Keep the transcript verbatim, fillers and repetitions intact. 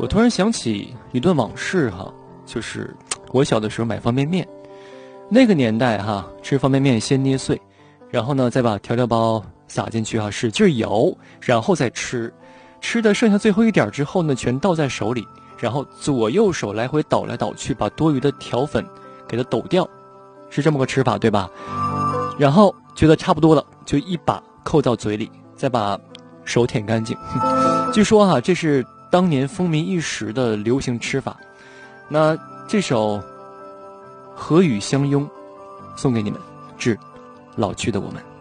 我突然想起一段往事哈，就是我小的时候买方便面，那个年代哈，吃方便面先捏碎，然后呢再把调料包撒进去哈，使劲摇，然后再吃，吃的剩下最后一点之后呢，全倒在手里，然后左右手来回倒来倒去，把多余的调粉给它抖掉，是这么个吃法对吧？然后觉得差不多了，就一把扣到嘴里，再把手舔干净。据说哈，这是当年风靡一时的流行吃法。那这首何与相拥送给你们，致老去的我们。